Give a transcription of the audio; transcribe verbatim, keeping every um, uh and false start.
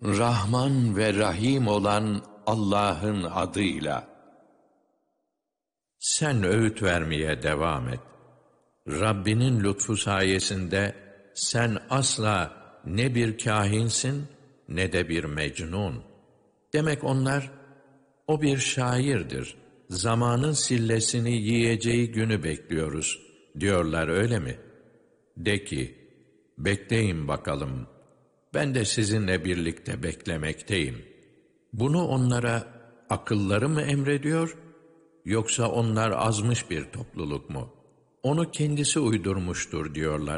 Rahman ve Rahim olan Allah'ın adıyla. Sen öğüt vermeye devam et. Rabbinin lütfu sayesinde sen asla ne bir kâhinsin ne de bir mecnun. Demek onlar, o bir şairdir, zamanın sillesini yiyeceği günü bekliyoruz diyorlar, öyle mi? De ki, bekleyin bakalım, ben de sizinle birlikte beklemekteyim. Bunu onlara akılları mı emrediyor, yoksa onlar azmış bir topluluk mu? Onu kendisi uydurmuştur diyorlar.